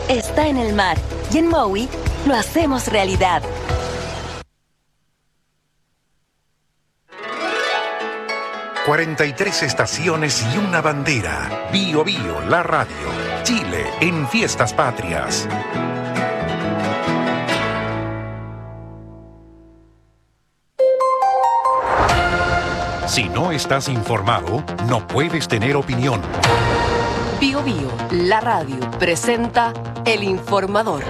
está en el mar y en Maui lo hacemos realidad. ...43 estaciones y una bandera. Bío Bío, la radio. Chile en Fiestas Patrias. Si no estás informado, no puedes tener opinión. Bío Bío, la radio, presenta El Informador.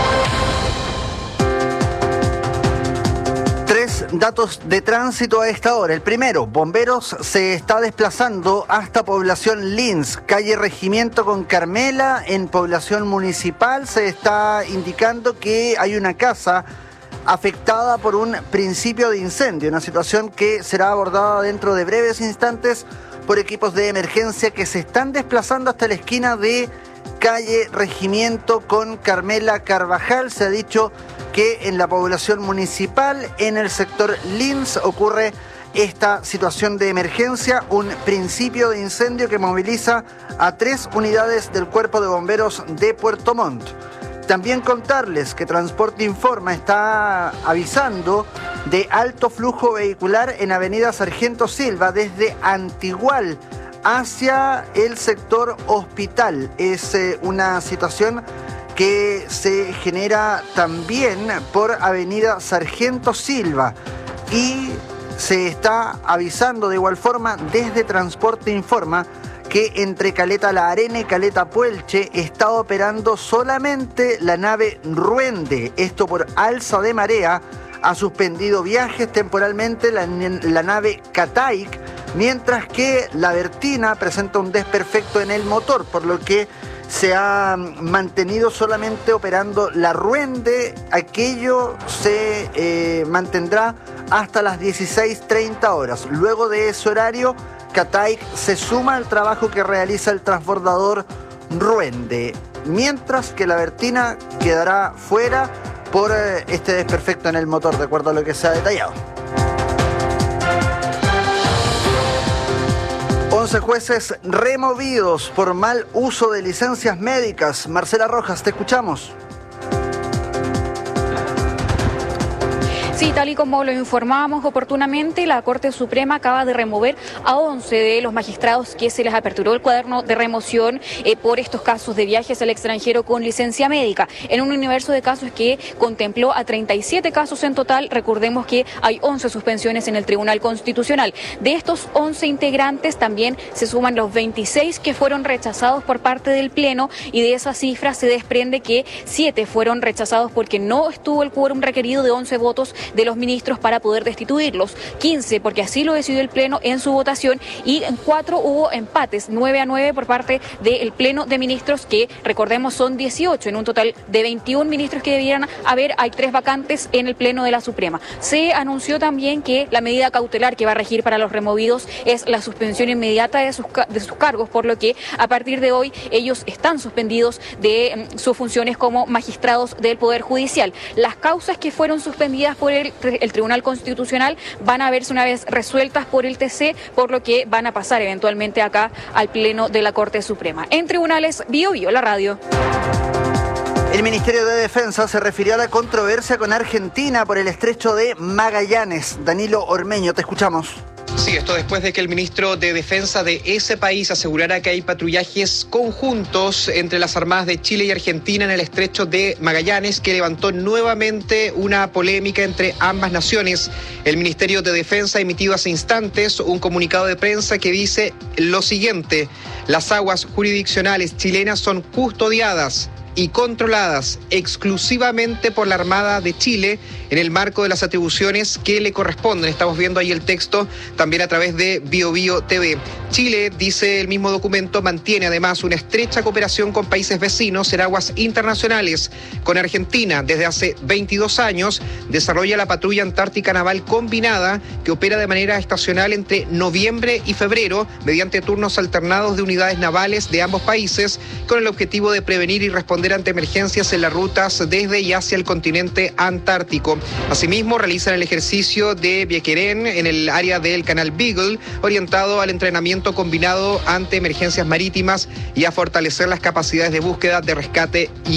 3 datos de tránsito a esta hora. El primero, bomberos se está desplazando hasta población Lins, calle Regimiento con Carmela. En población municipal se está indicando que hay una casa afectada por un principio de incendio, una situación que será abordada dentro de breves instantes por equipos de emergencia que se están desplazando hasta la esquina de calle Regimiento con Carmela Carvajal. Se ha dicho que en la población municipal, en el sector Lins, ocurre esta situación de emergencia, un principio de incendio que moviliza a 3 unidades del Cuerpo de Bomberos de Puerto Montt. También contarles que Transporte Informa está avisando de alto flujo vehicular en Avenida Sargento Silva desde Antigual hacia el sector Hospital. Es una situación que se genera también por Avenida Sargento Silva y se está avisando de igual forma desde Transporte Informa que entre Caleta La Arena y Caleta Puelche está operando solamente la nave Ruende. Esto por alza de marea ha suspendido viajes temporalmente la nave Cataic, mientras que la Bertina presenta un desperfecto en el motor, por lo que se ha mantenido solamente operando la Ruende. Aquello se mantendrá hasta las 16:30 horas. Luego de ese horario, Cataic se suma al trabajo que realiza el transbordador Ruende, mientras que la Bertina quedará fuera por este desperfecto en el motor, de acuerdo a lo que se ha detallado. 11 jueces removidos por mal uso de licencias médicas. Marcela Rojas, te escuchamos. Sí, tal y como lo informábamos oportunamente, la Corte Suprema acaba de remover a 11 de los magistrados que se les aperturó el cuaderno de remoción por estos casos de viajes al extranjero con licencia médica. En un universo de casos que contempló a 37 casos en total, recordemos que hay 11 suspensiones en el Tribunal Constitucional. De estos 11 integrantes también se suman los 26 que fueron rechazados por parte del Pleno, y de esa cifra se desprende que 7 fueron rechazados porque no estuvo el quórum requerido de 11 votos de los ministros para poder destituirlos, 15 porque así lo decidió el Pleno en su votación, y en 4 hubo empates, 9-9 por parte del Pleno de Ministros, que recordemos son 18 en un total de 21 ministros que debieran haber. Hay 3 vacantes en el Pleno de la Suprema. Se anunció también que la medida cautelar que va a regir para los removidos es la suspensión inmediata de sus cargos, por lo que a partir de hoy ellos están suspendidos de sus funciones como magistrados del Poder Judicial. Las causas que fueron suspendidas por el Tribunal Constitucional van a verse una vez resueltas por el TC, por lo que van a pasar eventualmente acá al Pleno de la Corte Suprema. En tribunales, Bío Bío, la radio. El Ministerio de Defensa se refirió a la controversia con Argentina por el estrecho de Magallanes. Danilo Ormeño, te escuchamos. Sí, esto después de que el ministro de Defensa de ese país asegurara que hay patrullajes conjuntos entre las armadas de Chile y Argentina en el estrecho de Magallanes, que levantó nuevamente una polémica entre ambas naciones. El Ministerio de Defensa ha emitido hace instantes un comunicado de prensa que dice lo siguiente: las aguas jurisdiccionales chilenas son custodiadas y controladas exclusivamente por la Armada de Chile en el marco de las atribuciones que le corresponden. Estamos viendo ahí el texto también a través de Bío Bío TV. Chile, dice el mismo documento, mantiene además una estrecha cooperación con países vecinos en aguas internacionales. Con Argentina, desde hace 22 años, desarrolla la patrulla antártica naval combinada que opera de manera estacional entre noviembre y febrero mediante turnos alternados de unidades navales de ambos países, con el objetivo de prevenir y responder ante emergencias en las rutas desde y hacia el continente antártico. Asimismo, realizan el ejercicio de Viequerén en el área del Canal Beagle, orientado al entrenamiento combinado ante emergencias marítimas y a fortalecer las capacidades de búsqueda, de rescate y